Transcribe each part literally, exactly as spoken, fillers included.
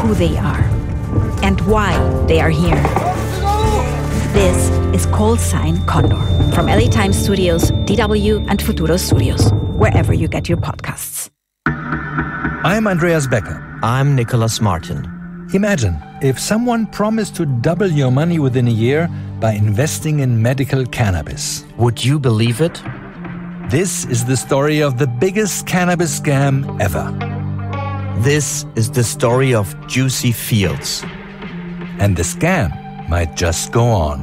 who they are and why they are here. This is Call Sign Condor from L A Times Studios, D W, and Futuro Studios, wherever you get your podcasts. I'm Andreas Becker. I'm Nicholas Martin. Imagine if someone promised to double your money within a year by investing in medical cannabis. Would you believe it? This is the story of the biggest cannabis scam ever. This is the story of Juicy Fields. And the scam might just go on.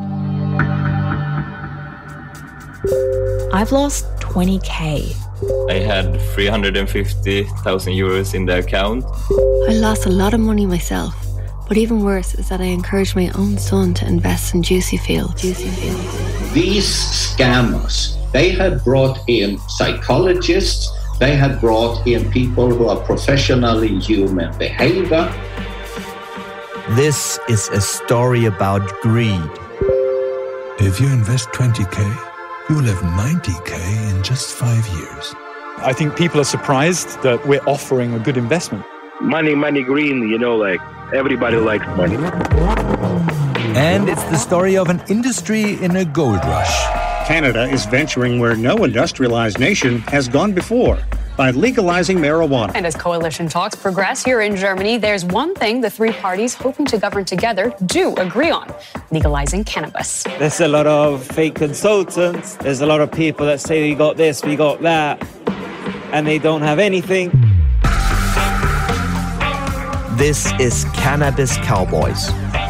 I've lost twenty K. I had three hundred fifty thousand euros in the account. I lost a lot of money myself. But even worse is that I encouraged my own son to invest in Juicy Fields. Juicy Fields. These scammers, they had brought in psychologists, they had brought in people who are professional in human behavior. This is a story about greed. If you invest twenty K, you will have ninety K in just five years. I think people are surprised that we're offering a good investment. Money, money, green, you know, like everybody likes money. And it's the story of an industry in a gold rush. Canada is venturing where no industrialized nation has gone before by legalizing marijuana. And as coalition talks progress here in Germany, there's one thing the three parties hoping to govern together do agree on: legalizing cannabis. There's a lot of fake consultants. There's a lot of people that say we got this, we got that, and they don't have anything. This is Cannabis Cowboys.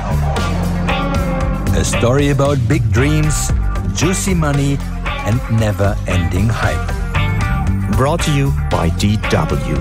A story about big dreams, juicy money, and never-ending hype. Brought to you by D W.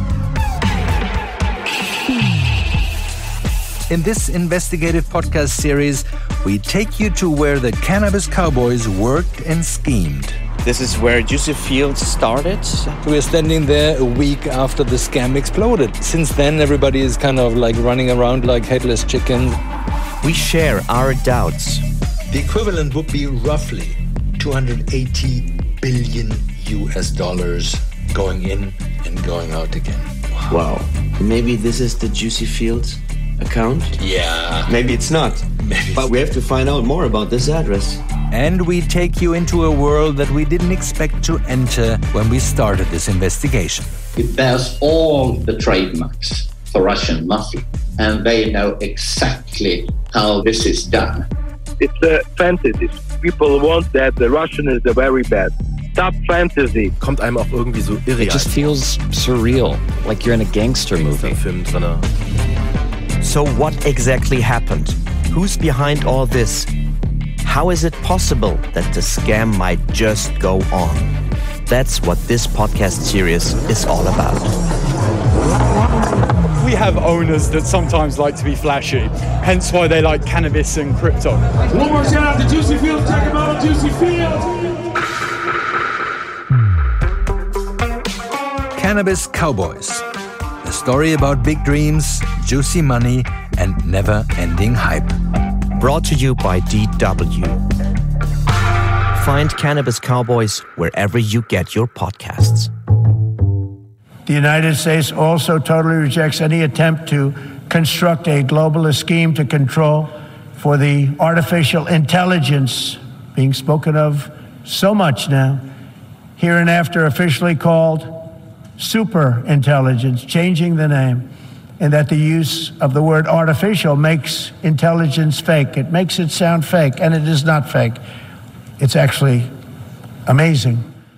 In this investigative podcast series, we take you to where the Cannabis Cowboys worked and schemed. This is where Juicy Fields started. We're standing there a week after the scam exploded. Since then, everybody is kind of like running around like headless chickens. We share our doubts. The equivalent would be roughly two hundred eighty billion U S dollars going in and going out again. Wow. Maybe this is the Juicy Fields account? Yeah. Maybe it's not. Maybe. But we have to find out more about this address. And we take you into a world that we didn't expect to enter when we started this investigation. It bears all the trademarks for Russian mafia, and they know exactly how this is done. It's a fantasy. People want that. The Russian is the very bad. Stop fantasy. Kommt einem auch irgendwie so irreal. It just feels surreal, like you're in a gangster movie. Film drinne. So what exactly happened? Who's behind all this? How is it possible that the scam might just go on? That's what this podcast series is all about. We have owners that sometimes like to be flashy, hence why they like cannabis and crypto. One more shout out to Juicy Fields. Check them out on Juicy Fields. Cannabis Cowboys. A story about big dreams, juicy money, and never-ending hype. Brought to you by D W. Find Cannabis Cowboys wherever you get your podcasts. The United States also totally rejects any attempt to construct a globalist scheme to control for the artificial intelligence being spoken of so much now, hereinafter officially called super intelligence, changing the name, and that the use of the word artificial makes intelligence fake. It makes it sound fake, and it is not fake. It's actually amazing.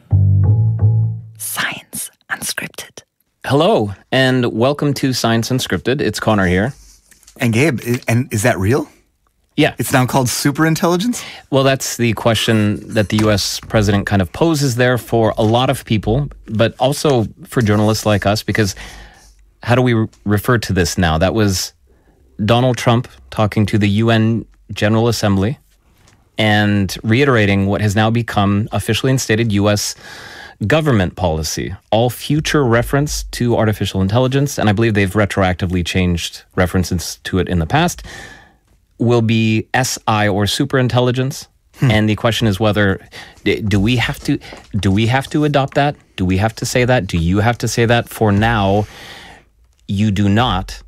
Science Unscripted. Hello, and welcome to Science Unscripted. It's Connor here. And Gabe, and is that real? Yeah. It's now called superintelligence? Well, that's the question that the U S president kind of poses there for a lot of people, but also for journalists like us, because how do we re- refer to this now? That was Donald Trump talking to the U N General Assembly and reiterating what has now become officially instated U S government policy. All future reference to artificial intelligence, and I believe they've retroactively changed references to it in the past, will be S I or superintelligence. Hmm. And the question is whether do we have to do we have to adopt that? Do we have to say that? Do you have to say that? For now, you do not.